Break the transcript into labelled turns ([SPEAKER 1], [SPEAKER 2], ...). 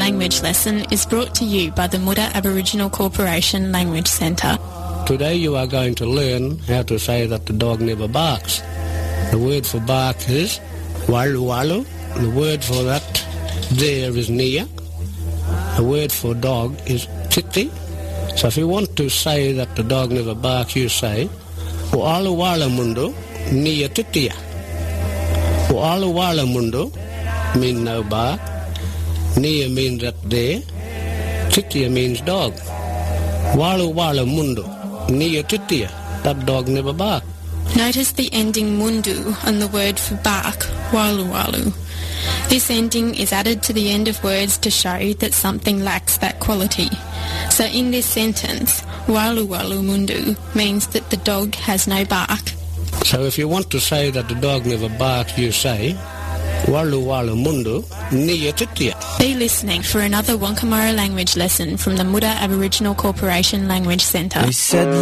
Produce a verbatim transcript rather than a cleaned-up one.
[SPEAKER 1] language lesson is brought to you by the Muda Aboriginal Corporation Language Centre.
[SPEAKER 2] Today you are going to learn how to say that the dog never barks. The word for bark is walu walu. The word for that there is near. The word for dog is titi. So if you want to say that the dog never barks, you say walu walu mundo near titia. Walu walu mundo means no bark. Near means that there. Titia means dog. Walu walu mundo near titia. That dog never barks.
[SPEAKER 1] Notice the ending mundu on the word for bark, walu walu. This ending is added to the end of words to show that something lacks that quality. So in this sentence, walu walu mundu means that the dog has no bark.
[SPEAKER 2] So if you want to say that the dog never barks, you say walu walu mundu niya titia.
[SPEAKER 1] Be listening for another Wankamara language lesson from the Muda Aboriginal Corporation Language Centre.